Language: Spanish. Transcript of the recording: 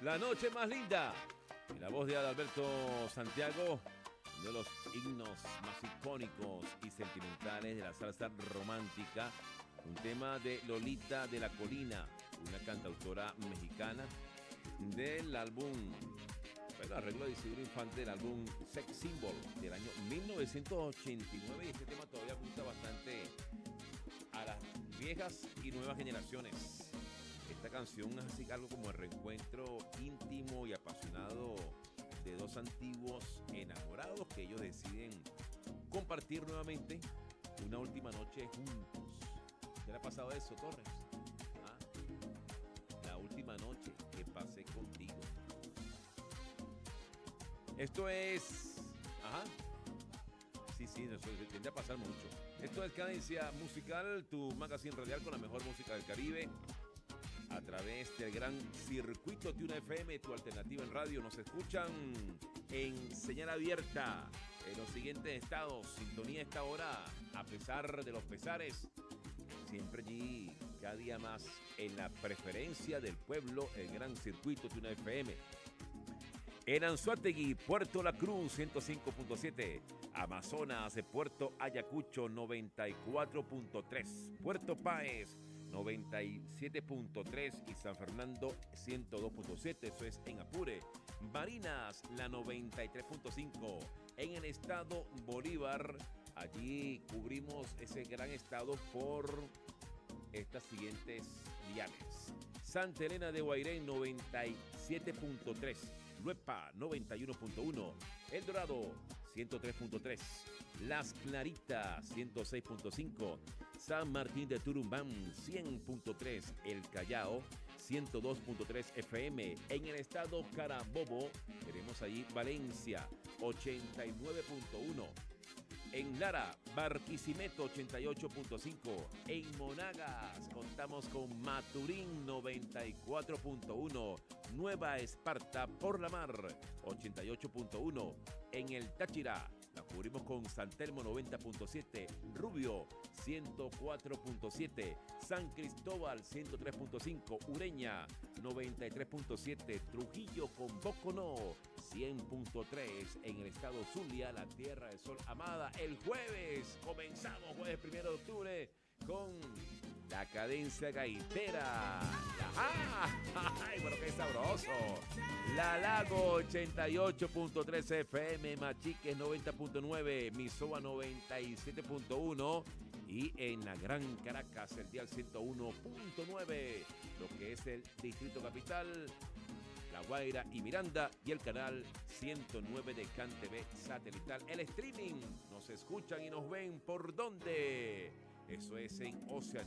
La noche más linda. En la voz de Adalberto Santiago, uno de los himnos más icónicos y sentimentales de la salsa romántica. Un tema de Lolita de la Colina, una cantautora mexicana del álbum, bueno, arreglo de Isidro Infante del álbum Sex Symbol del año 1989. Y este tema todavía gusta bastante a las viejas y nuevas generaciones. Esta canción es así algo como el reencuentro íntimo y apasionado de dos antiguos enamorados que ellos deciden compartir nuevamente una última noche juntos. ¿Qué le ha pasado eso, Torres? ¿Ah? La última noche que pasé contigo. Esto es... Ajá. Sí, eso tiende a pasar mucho. Esto es Cadencia Musical, tu magazine radial con la mejor música del Caribe. A través del gran circuito de una FM, tu alternativa en radio. Nos escuchan en señal abierta en los siguientes estados. Sintonía a esta hora, a pesar de los pesares. Siempre allí, cada día más, en la preferencia del pueblo, el gran circuito de una FM. En Anzoátegui, Puerto La Cruz, 105.7. Amazonas, Puerto Ayacucho, 94.3. Puerto Páez, 97.3 y San Fernando 102.7, eso es en Apure. Barinas, la 93.5. En el estado Bolívar, allí cubrimos ese gran estado por estas siguientes diales. Santa Elena de Guairén, 97.3. Luepa, 91.1. El Dorado, 103.3. Las Claritas, 106.5. San Martín de Turumbán, 100.3. El Callao, 102.3 FM. En el estado Carabobo, tenemos allí Valencia, 89.1. En Lara, Barquisimeto, 88.5. En Monagas, contamos con Maturín, 94.1. Nueva Esparta por la Mar, 88.1. En el Táchira, la cubrimos con San Telmo, 90.7. Rubio, 104.7. San Cristóbal, 103.5. Ureña, 93.7. Trujillo con Boconó, 100.3. En el estado Zulia, la Tierra del Sol amada. El jueves, comenzamos jueves 1 de octubre con la cadencia gaitera. ¡Ay, bueno, qué sabroso! La Lago 88.3 FM, Machiques 90.9, Misoa 97.1 y en la Gran Caracas el dial 101.9, lo que es el Distrito Capital, La Guaira y Miranda, y el canal 109 de CanTV satelital. El streaming, nos escuchan y nos ven por dónde. Eso es en Oceanía